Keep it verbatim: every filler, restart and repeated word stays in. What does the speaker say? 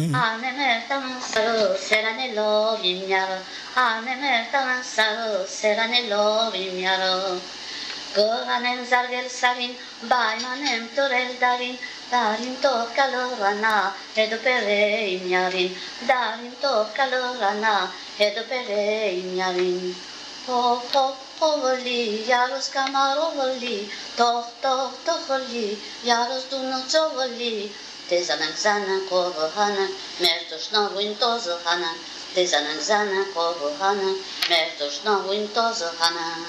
Anneme danzaro, seranello vignaro, anneme danzaro, seranello vignaro. Gohanem zargel sarin, baimanem torel darin, darin to calorana, edo pere ignarin, darin to calorana, edo pere ignarin. Ho ho hovoli, jaros kamarovoli, to to toholi, jaros dunoцовoli. Tezanak zana kovohana, mertos novo intozo hana. Tezanak zana kovohana, mertos novo intozo hana.